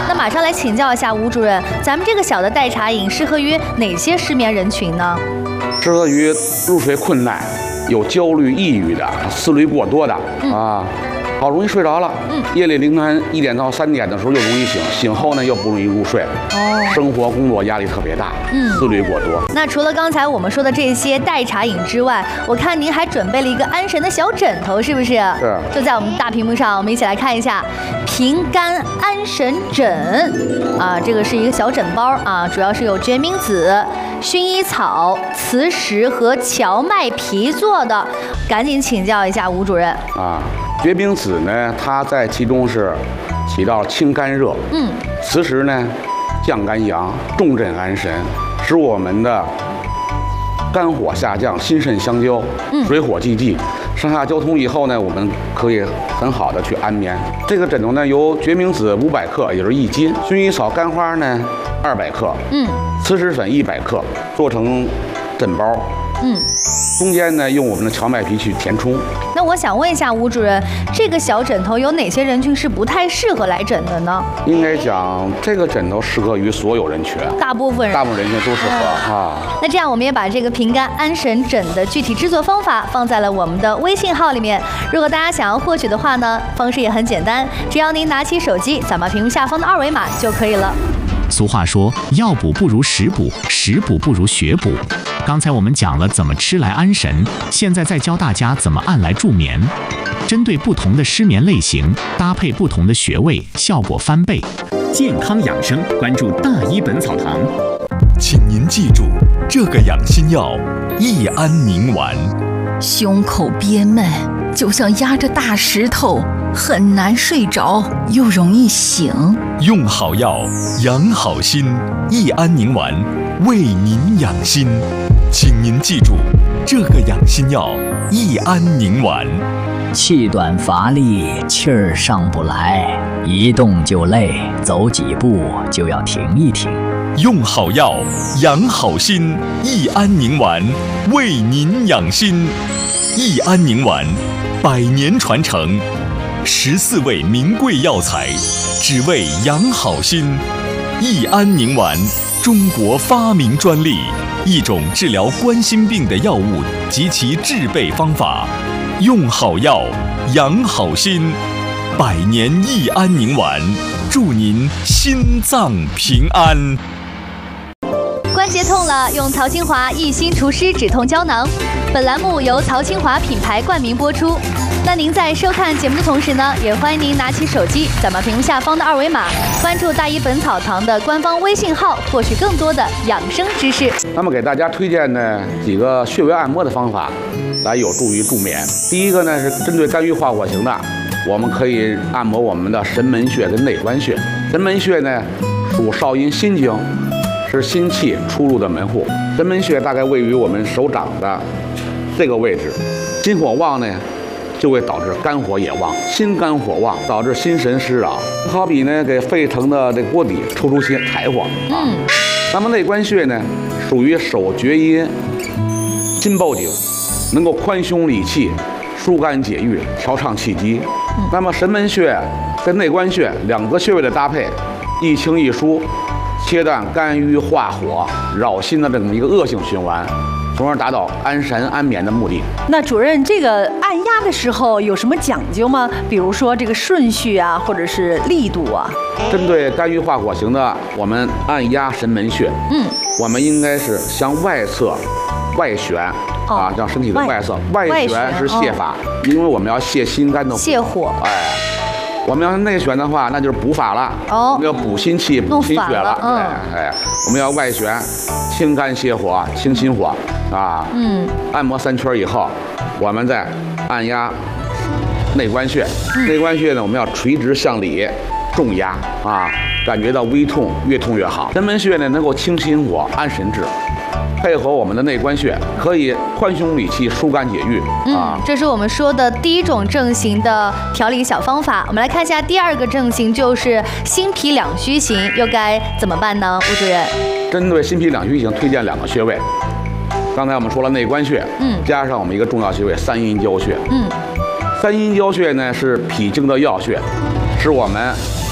那马上来请教一下吴主任，咱们这个小的代茶饮适合于哪些失眠人群呢？ 适合于入睡困难、有焦虑、抑郁的、思虑过多的啊。好容易睡着了，夜里凌晨1点到3点的时候又容易醒，醒后呢又不容易入睡，生活工作压力特别大，思虑过多。 那除了刚才我们说的这些代茶饮之外，我看您还准备了一个安神的小枕头，是不是？ 是。 就在我们大屏幕上，我们一起来看一下平肝安神枕啊，这个是一个小枕包啊，主要是有决明子、薰衣草、磁石和荞麦皮做的。赶紧请教一下吴主任啊。决明子呢，它在其中是起到清肝热，磁石呢降肝阳、重镇安神，使我们的肝火下降、心肾相交、水火既济。上下交通以后呢，我们可以很好的去安眠。这个枕头呢，由决明子500克，也就是1斤；薰衣草干花呢200克，磁石粉100克，做成枕包。中间呢用我们的荞麦皮去填充。 那我想问一下吴主任，这个小枕头有哪些人群是不太适合来枕的呢？ 应该讲这个枕头适合于所有人群，大部分人群都适合啊。 那这样我们也把这个平肝安神枕的具体制作方法放在了我们的微信号里面。如果大家想要获取的话呢，方式也很简单，只要您拿起手机扫描屏幕下方的2维码就可以了。 俗话说，药补不如食补，食补不如学补。刚才我们讲了怎么吃来安神，现在再教大家怎么按来助眠。针对不同的失眠类型，搭配不同的穴位，效果翻倍。健康养生，关注大医本草堂。 请您记住，这个养心药益安宁丸。 胸口憋闷，就像压着大石头，很难睡着，又容易醒。 用好药，养好心，益安宁丸为您养心。请您记住，这个养心药益安宁丸。 气短乏力，气儿上不来，一动就累，走几步就要停一停。 用好药，养好心，益安宁丸为您养心。益安宁丸100年传承，14味名贵药材，只为养好心。益安宁丸，中国发明专利，一种治疗冠心病的药物及其制备方法。用好药，养好心，100年益安宁丸，祝您心脏平安。 关节痛了，用曹清华益心除湿止痛胶囊。本栏目由曹清华品牌冠名播出。那您在收看节目的同时呢，也欢迎您拿起手机扫描屏幕下方的2维码，关注大医本草堂的官方微信号，获取更多的养生知识。 那么给大家推荐呢几个穴位按摩的方法，来有助于助眠。第一个呢是针对肝郁化火型的，我们可以按摩我们的神门穴跟内关穴。神门穴呢属少阴心经，是心气出入的门户。神门穴大概位于我们手掌的这个位置，心火旺呢，就会导致肝火也旺，心肝火旺，导致心神失扰。好比呢，给沸腾的这锅底抽出些柴火啊。那么内关穴呢，属于手厥阴心抱颈，能够宽胸理气、疏肝解郁、调畅气机。那么神门穴跟内关穴2个穴位的搭配，一清一疏，切断肝郁化火、扰心的这么一个恶性循环，从而达到安神安眠的目的。 那主任，这个按压的时候有什么讲究吗？比如说这个顺序啊，或者是力度啊？ 针对肝郁化火型的，我们按压神门穴，我们应该是向外侧外旋啊，向身体的外侧。外旋是泻法，因为我们要泻心肝的泻火。 我们要内旋的话，那就是补法了。我们要补心气、补心血了。我们要外旋，清肝泻火、清心火啊。按摩3圈以后，我们再按压内关穴。内关穴呢，我们要垂直向里重压啊，感觉到微痛，越痛越好。神门穴呢，能够清心火、安神志。配合我们的内关穴，可以宽胸理气、疏肝解郁啊。 这是我们说的第一种症型的调理小方法。我们来看一下第2个症型，就是心脾两虚型，又该怎么办呢？吴主任， 针对心脾两虚型，推荐2个穴位。刚才我们说了内关穴，加上我们一个重要穴位三阴交穴。三阴交穴呢是脾经的要穴，是我们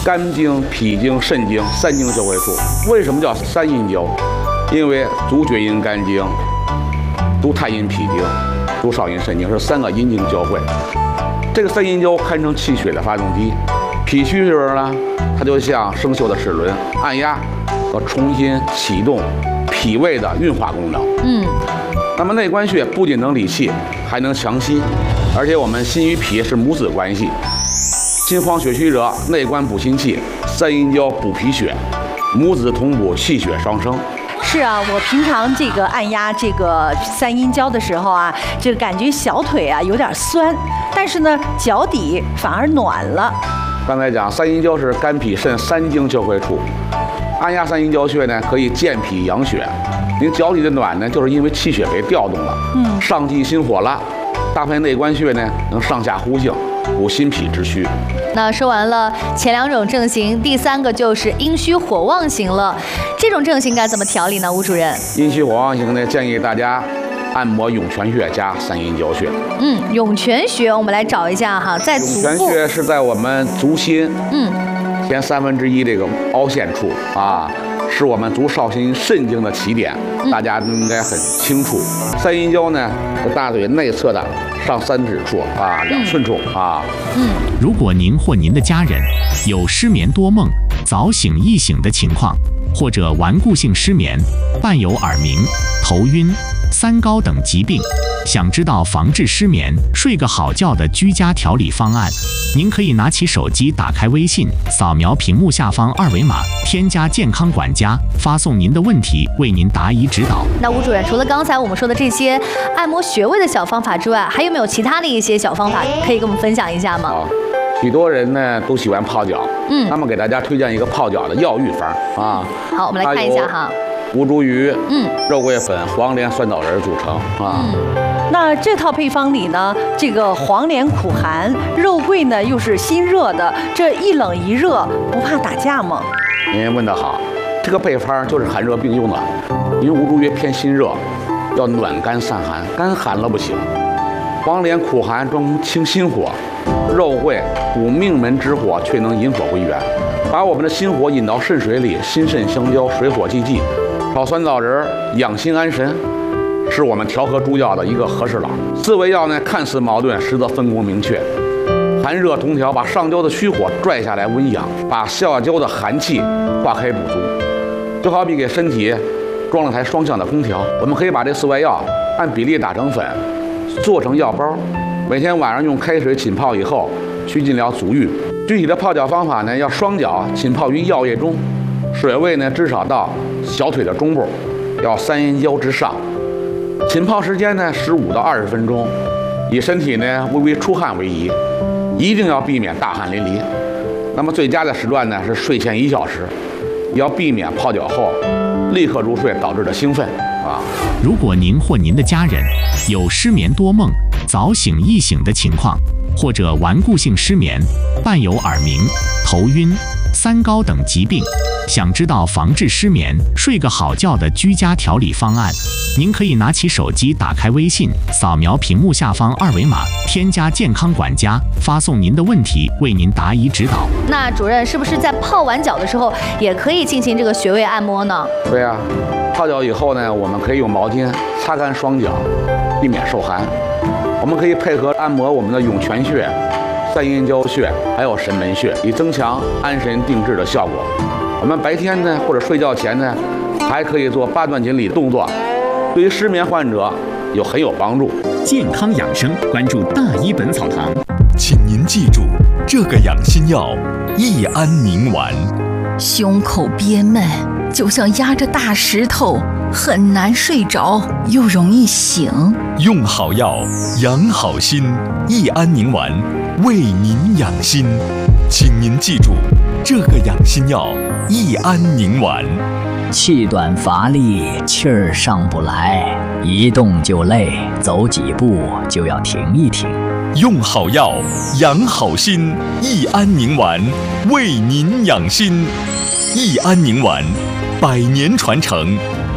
肝经、脾经、肾经三经交汇处。为什么叫三阴交？因为足厥阴肝经、足太阴脾经、足少阴肾经是3个阴经交汇。这个三阴交堪称气血的发动机。脾虚时候呢，它就像生锈的齿轮，按压和重新启动脾胃的运化功能。那么内关穴不仅能理气，还能强心，而且我们心与脾是母子关系。心慌血虚者，内关补心气，三阴交补脾血，母子同补，气血双生。 是啊，我平常这个按压这个三阴交的时候啊，这个感觉小腿啊有点酸，但是呢脚底反而暖了。 刚才讲三阴交是肝脾肾三经交汇处，按压三阴交穴呢可以健脾养血。您脚底的暖呢，就是因为气血被调动了，上济心火了。搭配内关穴呢，能上下呼应，补心脾之虚。 那说完了前2种症型，第3个就是阴虚火旺型了。这种症型该怎么调理呢？吴主任？ 阴虚火旺型呢，建议大家按摩涌泉穴加三阴交穴。 涌泉穴我们来找一下哈，在足部。 涌泉穴是在我们足心前1/3这个凹陷处啊。是我们足少阴肾经的起点，大家应该很清楚。三阴交呢，是大腿内侧的上3指处啊，2寸处啊。 如果您或您的家人有失眠多梦、早醒易醒的情况，或者顽固性失眠，伴有耳鸣、头晕、三高等疾病，想知道防治失眠、睡个好觉的居家调理方案，您可以拿起手机，打开微信，扫描屏幕下方2维码，添加健康管家，发送您的问题，为您答疑指导。 那吴主任，除了刚才我们说的这些按摩穴位的小方法之外，还有没有其他的一些小方法可以跟我们分享一下吗？ 许多人呢都喜欢泡脚，那么给大家推荐一个泡脚的药浴方啊。 好，我们来看一下哈。 吴茱萸、肉桂粉、黄连、酸枣仁组成啊。 那这套配方里呢，这个黄连苦寒，肉桂呢又是心热的，这一冷一热，不怕打架吗？ 您问得好，这个配方就是寒热并用的。因为吴茱萸偏心热，要暖肝散寒，肝寒了不行。黄连苦寒专清心火，肉桂补命门之火，却能引火归元，把我们的心火引到肾水里，心肾相交，水火既济。炒酸枣仁养心安神，是我们调和诸药的一个和事佬。4味药呢看似矛盾，实则分工明确，寒热同调，把上焦的虚火拽下来温养，把下焦的寒气化开补足。就好比给身体装了台双向的空调，我们可以把这4味药按比例打成粉，做成药包，每天晚上用开水浸泡以后，去进疗足浴。具体的泡脚方法呢，要双脚浸泡于药液中，水位呢至少到小腿的中部，要3阴交之上。浸泡时间呢15到20分钟，以身体呢微微出汗为宜，一定要避免大汗淋漓。那么最佳的时段呢是睡前1小时，要避免泡脚后立刻入睡导致的兴奋啊。 如果您或您的家人有失眠多梦、早醒易醒的情况，或者顽固性失眠，伴有耳鸣、头晕、三高等疾病，想知道防治失眠、睡个好觉的居家调理方案，您可以拿起手机，打开微信，扫描屏幕下方2维码，添加健康管家，发送您的问题，为您答疑指导。 那主任是不是在泡完脚的时候也可以进行这个穴位按摩呢？ 对啊，泡脚以后呢，我们可以用毛巾擦干双脚，避免受寒。我们可以配合按摩我们的涌泉穴、三阴交穴，还有神门穴，以增强安神定志的效果。我们白天呢，或者睡觉前呢，还可以做8段锦鲤动作，对于失眠患者很有帮助。 健康养生，关注大医本草堂。 请您记住，这个养心药益安宁丸。 胸口憋闷，就像压着大石头，很难睡着，又容易醒。 用好药，养好心，益安宁丸为您养心。请您记住，这个养心药益安宁丸。 气短乏力，气儿上不来，一动就累，走几步就要停一停。 用好药，养好心，益安宁丸为您养心。益安宁丸100年传承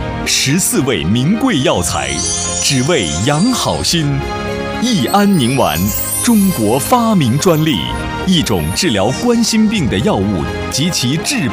，14味名贵药材，只为养好心。益安宁丸，中国发明专利， 一种治疗冠心病的药物及其致